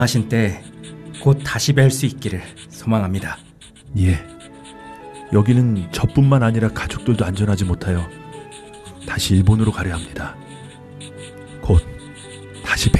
하신 때 곧 다시 뵐 수 있기를 소망합니다. 예. 여기는 저뿐만 아니라 가족들도 안전하지 못하여 다시 일본으로 가려 합니다. 곧